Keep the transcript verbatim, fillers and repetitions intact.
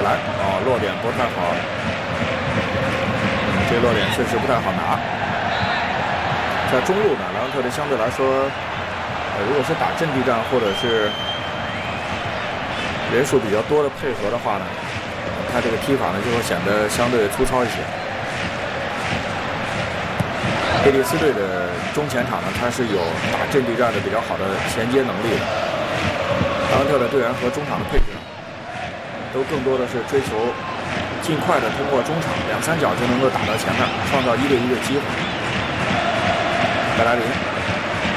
篮，哦，落点不太好，这个落点确实不太好拿。在中路呢，莱万特队相对来说，呃，如果是打阵地战或者是人数比较多的配合的话呢，他这个踢法呢就会显得相对粗糙一些。贝蒂斯队的中前场呢，他是有打阵地战的比较好的衔接能力的。莱万特的队员和中场的配置呢，都更多的是追求尽快的通过中场两三脚就能够打到前面，创造一对一的机会。贝莱林。